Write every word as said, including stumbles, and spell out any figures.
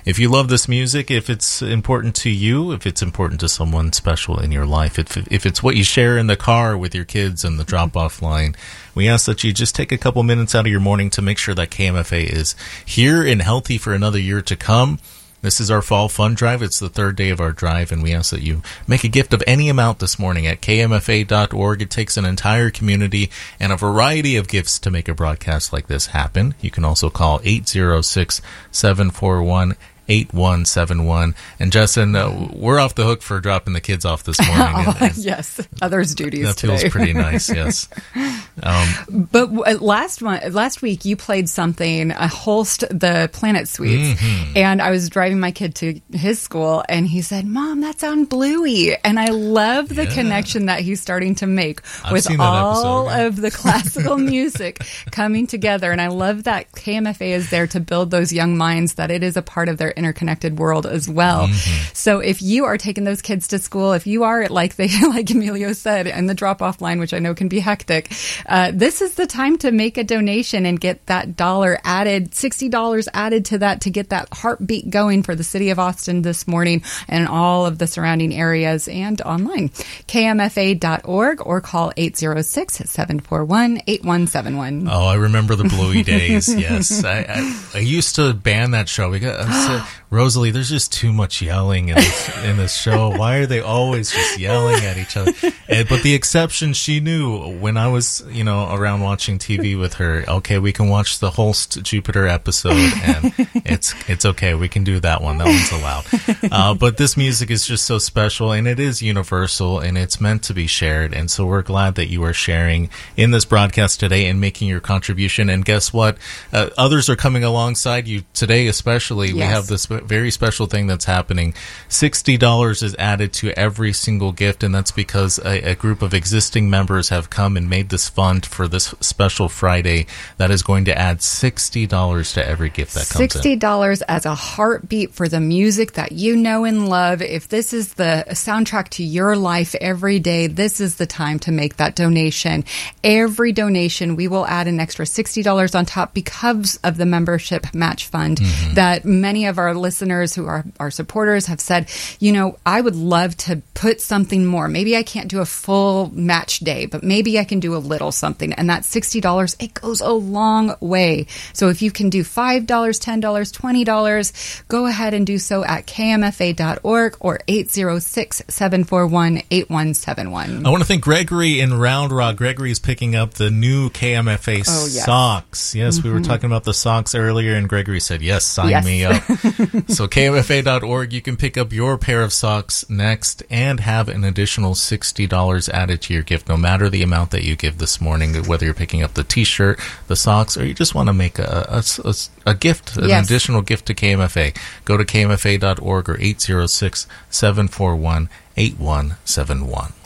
if you love this music, if it's important to you, if it's important to someone special in your life, if, if it's what you share in the car with your kids and the drop-off line, we ask that you just take a couple minutes out of your morning to make sure that K M F A is here and healthy for another year to come. This is our Fall Fun Drive. It's the third day of our drive, and we ask that you make a gift of any amount this morning at K M F A dot org. It takes an entire community and a variety of gifts to make a broadcast like this happen. You can also call eight zero six, seven four one, eight one seven one. And Justin, uh, we're off the hook for dropping the kids off this morning. oh, and, and yes, others' duties That today. feels pretty nice, yes. Um, but w- last month, last week, you played something, a Holst, the Planet Suites, mm-hmm. and I was driving my kid to his school, and he said, "Mom, that's on Bluey," and I love the yeah. connection that he's starting to make I've with seen that all episode, yeah. of the classical music coming together, and I love that K M F A is there to build those young minds, that it is a part of their interconnected world as well. Mm-hmm. So if you are taking those kids to school, if you are, like they like Emilio said, and the drop-off line, which I know can be hectic, uh, this is the time to make a donation and get that dollar added, sixty dollars added to that, to get that heartbeat going for the city of Austin this morning and all of the surrounding areas and online. K M F A dot org or call eight zero six, seven four one, eight one seven one. Oh, I remember the Bluey days. Yes, I, I, I used to ban that show because I said, Rosalie, there's just too much yelling in this, in this show. Why are they always just yelling at each other? And, but the exception, she knew when I was, you know, around watching T V with her. Okay, we can watch the Holst Jupiter episode, and it's it's okay. We can do that one. That one's allowed. Uh, but this music is just so special, and it is universal, and it's meant to be shared. And so we're glad that you are sharing in this broadcast today and making your contribution. And guess what? Uh, others are coming alongside you today, especially. Yes. We have this very special thing that's happening. sixty dollars is added to every single gift, and that's because a, a group of existing members have come and made this fund for this special Friday that is going to add sixty dollars to every gift that comes in. sixty dollars as a heartbeat for the music that you know and love. If this is the soundtrack to your life every day, this is the time to make that donation. Every donation, we will add an extra sixty dollars on top because of the membership match fund mm-hmm. that many of our listeners who are our supporters have said, you know, I would love to put something more. Maybe I can't do a full match day, but maybe I can do a little something. And that sixty dollars, it goes a long way. So if you can do five dollars, ten dollars, twenty dollars, go ahead and do so at K M F A dot org or eight zero six, seven four one, eight one seven one. I want to thank Gregory in Round Rock. Gregory is picking up the new K M F A oh, yes. socks. Yes, mm-hmm. we were talking about the socks earlier, and Gregory said, yes, sign yes. me up. So K M F A dot org, you can pick up your pair of socks next and have an additional sixty dollars added to your gift, no matter the amount that you give this morning, whether you're picking up the t-shirt, the socks, or you just want to make a, a, a, a gift, an yes. additional gift to K M F A. Go to K M F A dot org or eight zero six, seven four one, eight one seven one.